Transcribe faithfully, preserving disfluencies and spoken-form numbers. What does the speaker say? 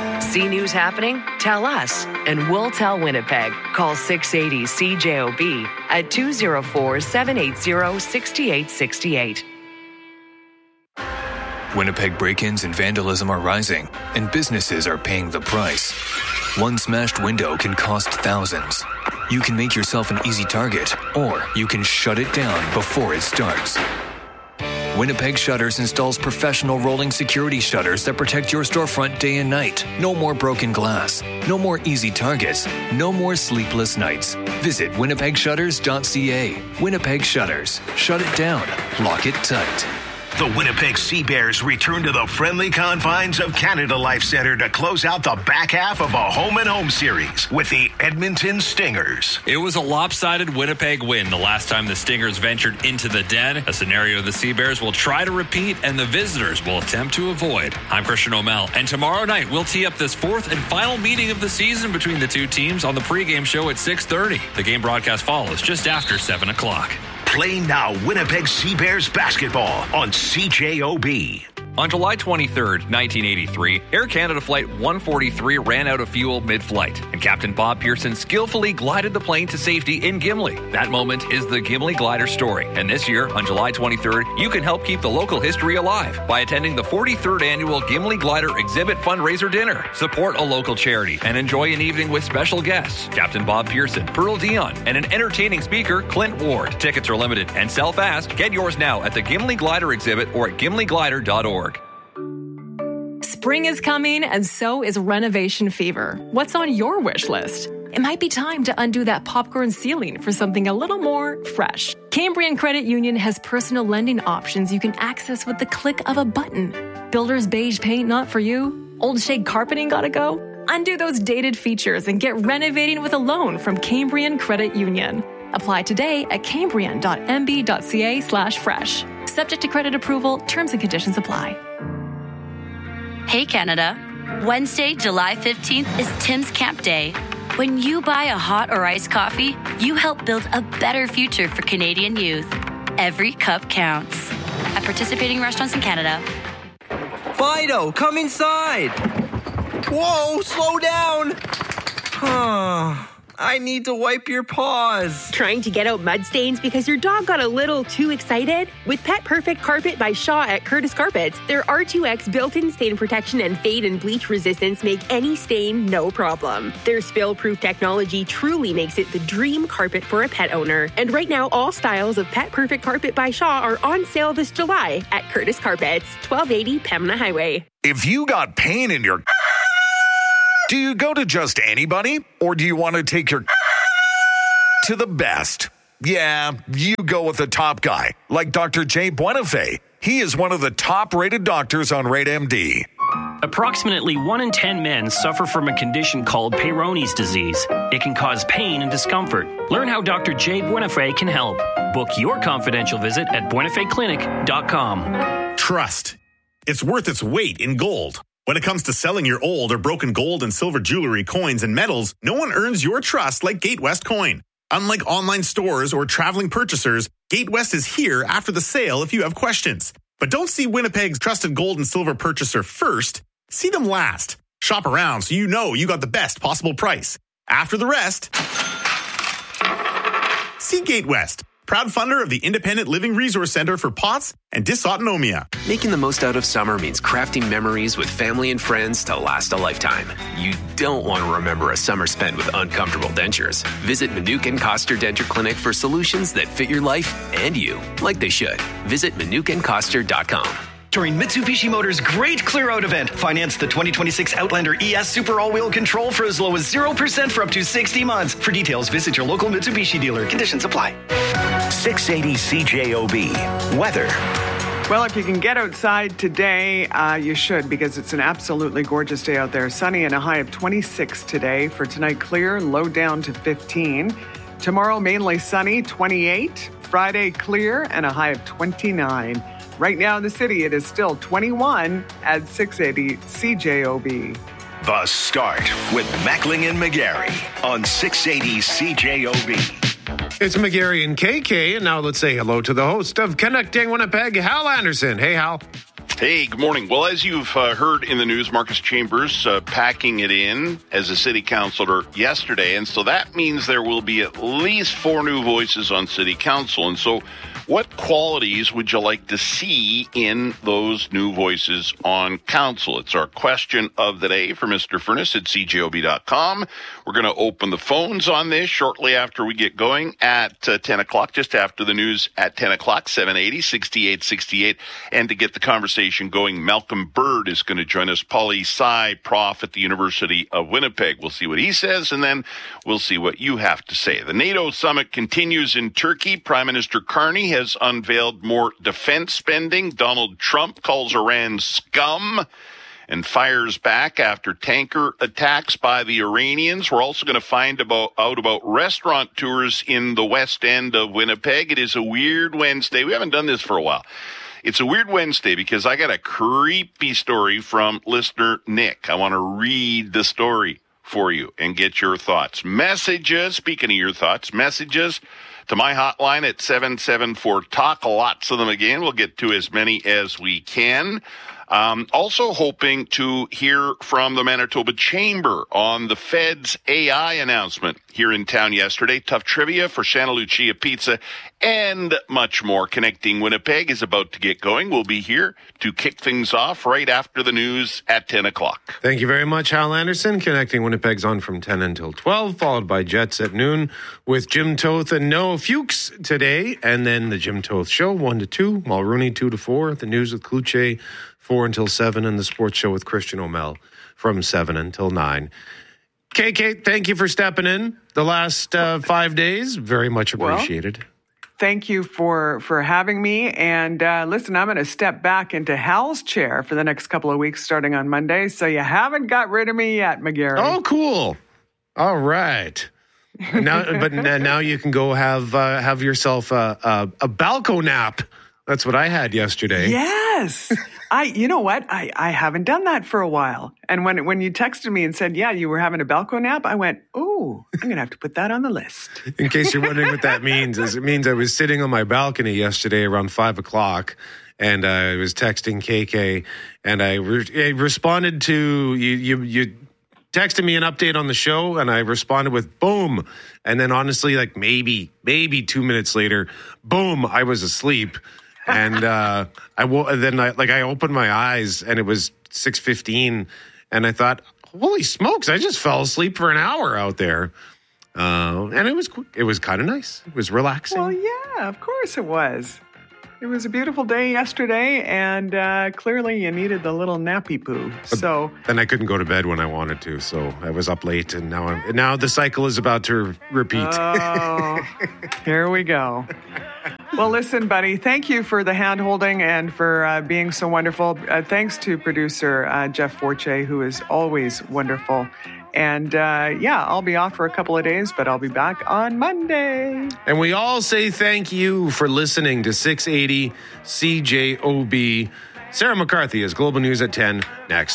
See news happening? Tell us, and we'll tell Winnipeg. Call six eighty C J O B at two oh four, seven eight zero, six eight six eight. Winnipeg break-ins and vandalism are rising, and businesses are paying the price. One smashed window can cost thousands. You can make yourself an easy target, or you can shut it down before it starts. Winnipeg Shutters installs professional rolling security shutters that protect your storefront day and night. No more broken glass. No more easy targets. No more sleepless nights. Visit winnipeg shutters dot c a. Winnipeg Shutters. Shut it down. Lock it tight. The Winnipeg Sea Bears return to the friendly confines of Canada Life Centre to close out the back half of a home and home series with the Edmonton Stingers. It was a lopsided Winnipeg win the last time the Stingers ventured into the den, a scenario the Sea Bears will try to repeat and the visitors will attempt to avoid. I'm Christian O'Mell, and tomorrow night we'll tee up this fourth and final meeting of the season between the two teams on the pregame show at six thirty. The game broadcast follows just after seven o'clock. Play now Winnipeg Sea Bears basketball on C J O B. On July twenty-third, nineteen eighty-three, Air Canada Flight one forty-three ran out of fuel mid-flight, and Captain Bob Pearson skillfully glided the plane to safety in Gimli. That moment is the Gimli Glider story, and this year, on July twenty-third, you can help keep the local history alive by attending the forty-third Annual Gimli Glider Exhibit Fundraiser Dinner. Support a local charity and enjoy an evening with special guests, Captain Bob Pearson, Pearl Dion, and an entertaining speaker, Clint Ward. Tickets are limited and sell fast. Get yours now at the Gimli Glider Exhibit or at gimli glider dot org. Spring is coming, and so is renovation fever. What's on your wish list? It might be time to undo that popcorn ceiling for something a little more fresh. Cambrian Credit Union has personal lending options you can access with the click of a button. Builder's beige paint not for you? Old shade carpeting gotta go? Undo those dated features and get renovating with a loan from Cambrian Credit Union. Apply today at cambrian dot m b dot c a slash fresh. Subject to credit approval, terms and conditions apply. Hey Canada, Wednesday, July fifteenth is Tim's Camp Day. When you buy a hot or iced coffee, you help build a better future for Canadian youth. Every cup counts. At participating restaurants in Canada. Fido, come inside. Whoa, slow down. I need to wipe your paws. Trying to get out mud stains because your dog got a little too excited? With Pet Perfect Carpet by Shaw at Curtis Carpets, their R two X built-in stain protection and fade and bleach resistance make any stain no problem. Their spill-proof technology truly makes it the dream carpet for a pet owner. And right now, all styles of Pet Perfect Carpet by Shaw are on sale this July at Curtis Carpets, twelve eighty Pembina Highway. If you got pain in your... Do you go to just anybody, or do you want to take your to the best? Yeah, you go with the top guy, like Doctor Jay Buenafé. He is one of the top-rated doctors on Rate M D. Approximately one in ten men suffer from a condition called Peyronie's disease. It can cause pain and discomfort. Learn how Doctor Jay Buenafé can help. Book your confidential visit at buenafé clinic dot com. Trust. It's worth its weight in gold. When it comes to selling your old or broken gold and silver jewelry, coins, and metals, no one earns your trust like Gatewest Coin. Unlike online stores or traveling purchasers, Gatewest is here after the sale if you have questions. But don't see Winnipeg's trusted gold and silver purchaser first. See them last. Shop around so you know you got the best possible price. After the rest, see Gatewest, proud funder of the Independent Living Resource Center for P O T S and Dysautonomia. Making the most out of summer means crafting memories with family and friends to last a lifetime. You don't want to remember a summer spent with uncomfortable dentures. Visit Manukin Koster Denture Clinic for solutions that fit your life and you, like they should. Visit manukin koster dot com. During Mitsubishi Motors' great clear-out event, finance the twenty twenty-six Outlander E S Super All-Wheel Control for as low as zero percent for up to sixty months. For details, visit your local Mitsubishi dealer. Conditions apply. six eighty C J O B. Weather. Well, if you can get outside today, uh, you should, because it's an absolutely gorgeous day out there. Sunny and a high of twenty-six today. For tonight, clear, low down to fifteen. Tomorrow, mainly sunny, twenty-eight. Friday, clear, and a high of twenty-nine. Right now in the city, it is still twenty-one at six eighty C J O B. The Start with Mackling and McGarry on six eighty C J O B. It's McGarry and K K, and now let's say hello to the host of Connecting Winnipeg, Hal Anderson. Hey, Hal. Hey, good morning. Well, as you've uh, heard in the news, Marcus Chambers uh, packing it in as a city councillor yesterday. And so that means there will be at least four new voices on city council. And so what qualities would you like to see in those new voices on council? It's our question of the day for Mister Furness at C J O B dot com. We're going to open the phones on this shortly after we get going at uh, ten o'clock, just after the news at ten o'clock, seven eighty, sixty-eight sixty-eight. And to get the conversation going, Malcolm Bird is going to join us, poli-sci prof at the University of Winnipeg. We'll see what he says, and then we'll see what you have to say. The NATO summit continues in Turkey. Prime Minister Carney has unveiled more defense spending. Donald Trump calls Iran scum and fires back after tanker attacks by the Iranians. We're also going to find about, out about restaurant tours in the west end of Winnipeg. It is a weird Wednesday. We haven't done this for a while. It's a weird Wednesday because I got a creepy story from listener Nick. I want to read the story for you and get your thoughts. Messages, speaking of your thoughts, messages to my hotline at seven seven four talk. Lots of them again. We'll get to as many as we can. Um, also hoping to hear from the Manitoba Chamber on the Fed's A I announcement here in town yesterday. Tough trivia for Santa Lucia Pizza and much more. Connecting Winnipeg is about to get going. We'll be here to kick things off right after the news at ten o'clock. Thank you very much, Hal Anderson. Connecting Winnipeg's on from ten until twelve, followed by Jets at noon with Jim Toth and Noah Fuchs today. And then the Jim Toth Show, one to two, Mulrooney, two to four, the news with Kluche, four until seven, and the sports show with Christian O'Mell from seven until nine. K K, thank you for stepping in the last uh, five days. Very much appreciated. Well, thank you for, for having me. And uh, listen, I'm going to step back into Hal's chair for the next couple of weeks starting on Monday. So you haven't got rid of me yet, McGarry. Oh, cool. All right. Now, but now you can go have uh, have yourself a, a, a balco nap. That's what I had yesterday. Yes. I, you know what? I, I haven't done that for a while. And when when you texted me and said, yeah, you were having a balco nap, I went, oh, I'm going to have to put that on the list. In case you're wondering what that means, is it means I was sitting on my balcony yesterday around five o'clock and I was texting K K and I, re- I responded to, you, you, you texted me an update on the show and I responded with boom. And then honestly, like maybe, maybe two minutes later, boom, I was asleep. And uh, I wo- then I, like I opened my eyes and it was six fifteen and I thought, holy smokes, I just fell asleep for an hour out there. Uh, and it was it was kind of nice. It was relaxing. Well, yeah, of course it was. It was a beautiful day yesterday, and uh, clearly you needed the little nappy poo. But so then I couldn't go to bed when I wanted to, so I was up late, and now I'm now the cycle is about to repeat. Oh, here we go. Well, listen, buddy, thank you for the hand-holding and for uh, being so wonderful. Uh, thanks to producer uh, Jeff Forche, who is always wonderful. And, uh, yeah, I'll be off for a couple of days, but I'll be back on Monday. And we all say thank you for listening to six eighty C J O B. Sarah McCarthy is Global News at ten next.